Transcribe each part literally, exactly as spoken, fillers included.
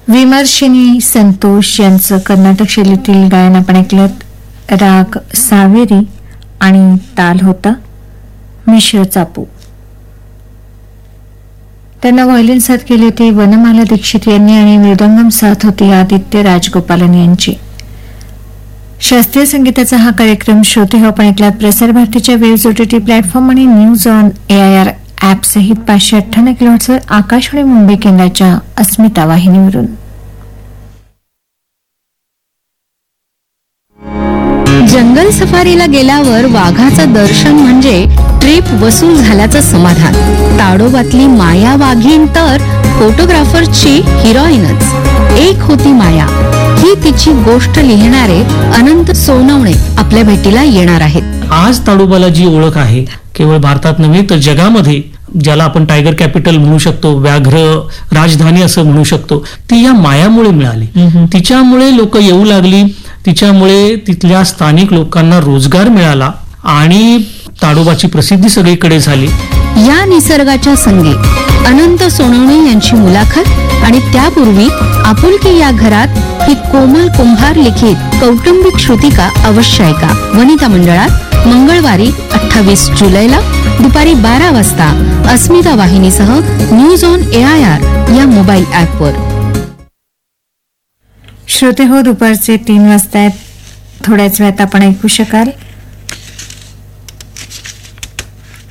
विमर्शिनी संतोष यांचं कर्नाटक शैलीतील गायन आपण ऐकलं. राग सावेरी आणि ताल होता मिश्र चापू. त्यांना व्हायोलिन साथ केली होती वनमाला दीक्षित यांनी आणि मृदंगम साथ होती आदित्य राजगोपालन यांची. शास्त्रीय संगीताचा हा कार्यक्रम श्रोते हो आपण ऐकलात प्रसार भारतीच्या वेव्ह ओटीटी प्लॅटफॉर्म आणि न्यूज ऑन एआयआर ऍप सहित पाचशे अठ्ठ्याण्णव किलोहर्ट्झवर आकाशवाणी मुंबई केंद्राच्या अस्मिता वाहिनीवरून. जंगल सफारीला गेल्यावर वाघाचं दर्शन म्हणजे ट्रिप वसूल झाल्याचं समाधान. ताडोबातली माया वाघीण तर फोटोग्राफरची हिरोईनच. एक होती माया ही तिची गोष्ट लिहिणारे अनंत सोनवणे आपल्या भेटीला येणार आहेत. आज ताडोबाला जी ओळख आहे केवळ भारतात नव्हे तर जगामध्ये, ज्याला आपण टायगर कॅपिटल म्हणू शकतो, व्याघ्र राजधानी असं म्हणू शकतो, ती या मायामुळे मिळाली. तिच्यामुळे लोक येऊ लागली, तिच्यामुळे तिथल्या स्थानिक लोकांना रोजगार मिळाला आणि ताडोबाची प्रसिद्धी सगळीकडे झाली. या निसर्गाच्या संगी अनंत सोनवणे यांची मुलाखत आणि त्यापूर्वी आपुलकी या घरात ही कोमल कुंभार लिखित कौटुंबिक श्रुतिका अवश्य ऐका. वनिता मंडळात मंगळवारी अठ्ठावीस जुलैला दुपारी बारा वाजता अस्मिता वाहिनीसह न्यूज ऑन एआयआर या मोबाईल ऍपवर. श्रोते हो, दुपारचे तीन वाजता आहेत. थोड्याच वेळात आपण ऐकू शकाल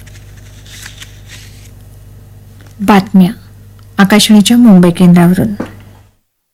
बातम्या आकाशवाणीच्या मुंबई केंद्रावरून.